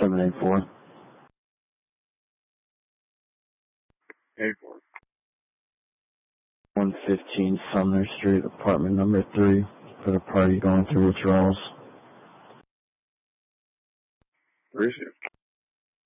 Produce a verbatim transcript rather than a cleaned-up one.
seven eight four. eight four. one fifteen Sumner Street, apartment number three, for the party going through withdrawals. Appreciate it.